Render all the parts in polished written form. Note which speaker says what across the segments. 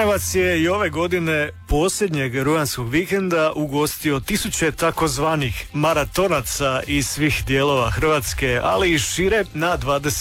Speaker 1: Karlovac je i ove godine posljednjeg rujanskog vikenda ugostio tisuće takozvanih maratonaca iz svih dijelova Hrvatske, ali i šire na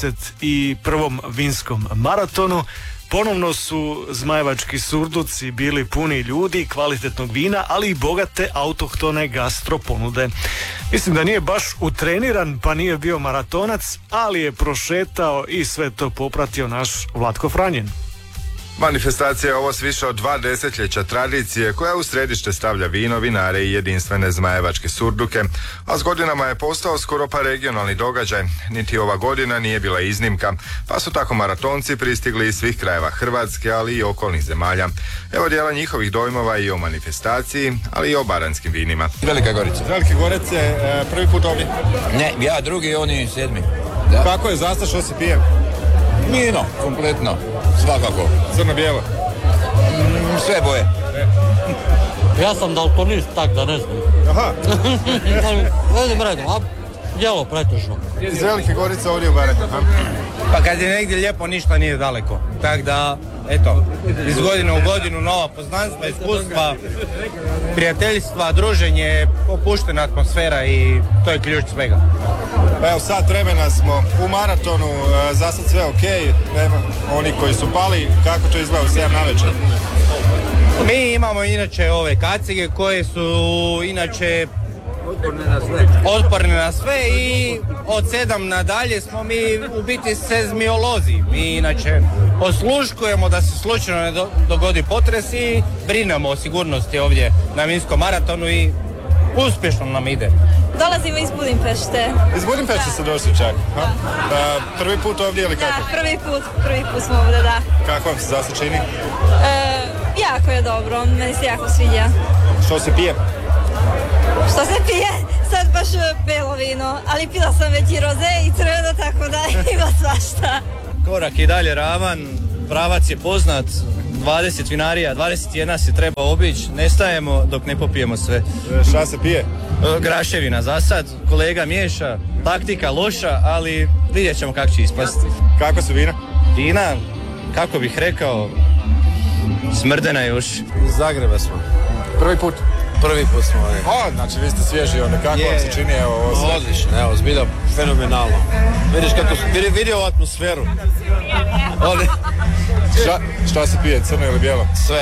Speaker 1: 21. vinskom maratonu. Ponovno su zmajevački surduci bili puni ljudi, kvalitetnog vina, ali i bogate autohtone gastro ponude. Mislim da nije baš utreniran, pa nije bio maratonac, ali je prošetao i sve to popratio naš Vlatko Franjen.
Speaker 2: Manifestacija je ovo s više od 2 desetljeća tradicije koja u središte stavlja vino, vinare i jedinstvene zmajevačke surduke, a s godinama je postao skoro pa regionalni događaj. Niti ova godina nije bila iznimka, pa su tako maratonci pristigli iz svih krajeva Hrvatske, ali i okolnih zemalja. Evo dijela njihovih dojmova i o manifestaciji, ali i o baranskim vinima.
Speaker 3: Velika Gorica.
Speaker 4: Veliki Gorec je prvi put ovdje?
Speaker 3: Ne, ja drugi, oni 7. Da.
Speaker 4: Kako je zastav, što se pije?
Speaker 3: Vino, kompletno, svakako.
Speaker 4: Crno-bijelo?
Speaker 3: Sve boje.
Speaker 5: Ja sam daltonist, tak da ne znam.
Speaker 4: Aha.
Speaker 5: Vedim redom, a bijelo pretežno.
Speaker 4: Iz Velike Gorice ovdje u Baranju.
Speaker 6: Pa kad je negdje lijepo, ništa nije daleko. Tak da, eto, iz godine u godinu nova poznanstva, iskustva, prijateljstva, druženje, opuštena atmosfera i to je ključ svega.
Speaker 4: Evo, sat vremena smo u maratonu, za sad sve ok, nema oni koji su pali, kako to izgleda u 7 navečer?
Speaker 6: Mi imamo inače ove kacige koje su inače otporne na sve i od 7 nadalje smo mi u biti sezmiolozi. Mi inače osluškujemo da se slučajno ne dogodi potres i brinemo o sigurnosti ovdje na vinskom maratonu i uspješno nam ide.
Speaker 7: Dolazimo iz Budimpešte.
Speaker 4: Iz Budimpešte ste došli čak? Prvi put ovdje ili kako?
Speaker 7: Da, prvi put smo ovdje, da.
Speaker 4: Kako vam se za sad čini?
Speaker 7: Jako je dobro, meni se jako sviđa.
Speaker 4: Što se pije?
Speaker 7: Što se pije? Sad baš belo vino, ali pila sam već i roze i crveno, tako da ima svašta.
Speaker 6: Korak i dalje ravan, pravac je poznat, 20 vinarija, 21 se treba obići, ne stajemo dok ne popijemo sve.
Speaker 4: Šta se pije?
Speaker 6: Graševina za sad, kolega miješa, taktika loša, ali vidjet ćemo kako će ispasti.
Speaker 4: Kako su vina?
Speaker 6: Vina, kako bih rekao, smrdena još.
Speaker 4: Iz Zagreba smo. Prvi put?
Speaker 6: Prvi put smo ovdje.
Speaker 4: O, znači vi ste svježi onda, kako vam se čini ovo sve?
Speaker 6: Odlično, evo, zbilja fenomenalno. Vidiš kako su, vidi ovu atmosferu.
Speaker 4: Šta se pije, crno ili bijelo?
Speaker 6: Sve.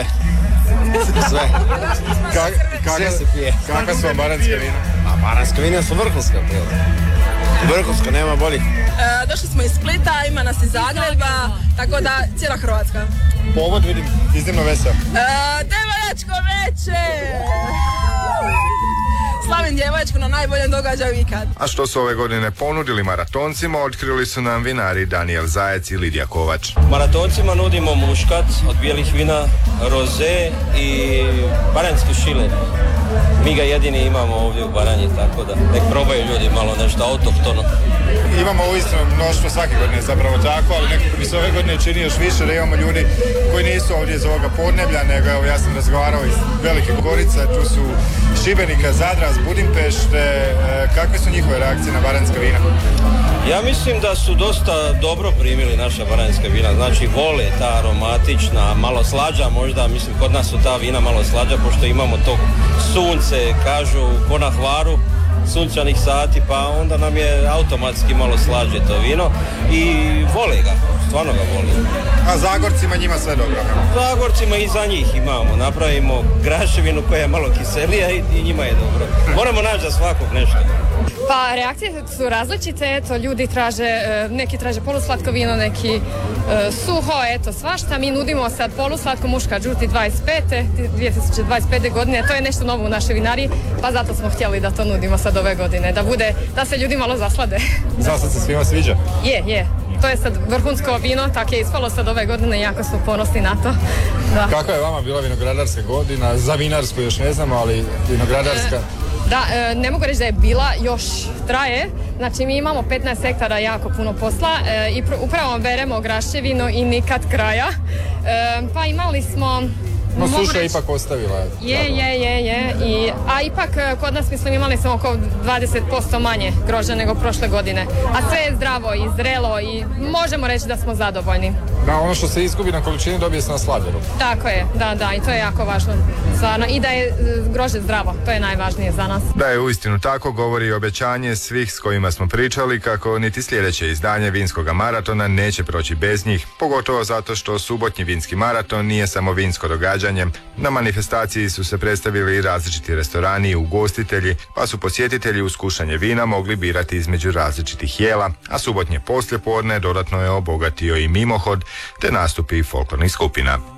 Speaker 6: Sve se pije.
Speaker 4: Kakva su vam baranska vina?
Speaker 6: A baranska vina su vrhunska pila. Vrhunska, nema boljih.
Speaker 8: Došli smo iz Splita, ima nas iz Zagreba, tako da cijela Hrvatska.
Speaker 4: Povod vidim, iznimno vesel.
Speaker 8: Djevojačko veče! Slavim djevojačku na najboljem događaju ikad.
Speaker 2: A što su ove godine ponudili maratoncima, otkrili su nam vinari Danijel Zajec i Lidija Kovač.
Speaker 9: Maratoncima nudimo muškat od bijelih vina, roze i baranjski šile. Mi ga jedini imamo ovdje u Baranji, tako da nek probaju ljudi malo nešto autohtono.
Speaker 4: Imamo uistinu mnoštvo svake godine, zapravo tako, ali nekako bi se ove godine čini još više da imamo ljudi koji nisu ovdje iz ovoga podneblja, nego evo ja sam razgovarao iz Velike Gorice, tu su Šibenika, Zadra, Budimpešte. Kakve su njihove reakcije na baranjska vina?
Speaker 9: Ja mislim da su dosta dobro primili naša baranjska vina, znači vole ta aromatična, malo slađa možda, mislim kod nas su ta vina malo slađa, pošto imamo to sunce, kažu ko na Hvaru, sunčanih sati, pa onda nam je automatski malo slađe to vino i vole ga, stvarno ga vole.
Speaker 4: A Zagorcima njima sve dobro?
Speaker 9: Zagorcima i za njih imamo, napravimo graševinu koja je malo kiselija i njima je dobro. Moramo naći za svakog nešto.
Speaker 10: Pa reakcije su različite, eto ljudi traže, neki traže poluslatko vino, neki suho, eto svašta. Mi nudimo sad poluslatko muška džuti 2025. godine, to je nešto novo u našoj vinariji, pa zato smo htjeli da to nudimo sad ove godine, da se ljudi malo zaslade.
Speaker 4: Za sad se svima sviđa?
Speaker 10: Je. To je sad vrhunsko vino, tako je ispalo sad ove godine, jako su ponosni na to. Da.
Speaker 4: Kako je vama bila vinogradarska godina? Za vinarsku još ne znamo, ali vinogradarska?
Speaker 10: Da, ne mogu reći da je bila, još traje. Znači mi imamo 15 hektara jako puno posla i upravo beremo graševinu i nikad kraja. Pa imali smo...
Speaker 4: No suša je ipak ostavila.
Speaker 10: Je. A ipak kod nas mislim imali smo oko 20% manje grožđa nego prošle godine. A sve je zdravo i zrelo i možemo reći da smo zadovoljni.
Speaker 4: ono što se izgubi na količini dobije se na sladeru.
Speaker 10: Tako je, da, i to je jako važno. I da je grožđe zdravo, to je najvažnije za nas.
Speaker 2: Da je uistinu tako govori i obećanje svih s kojima smo pričali kako niti sljedeće izdanje vinskoga maratona neće proći bez njih, pogotovo zato što subotnji vinski maraton nije samo vinsko događanje. Na manifestaciji su se predstavili i različiti restorani i ugostitelji, pa su posjetitelji uz kušanje vina mogli birati između različitih jela, a subotnje poslijepodne dodatno je obogatio i mimohod te nastupi folklornih skupina.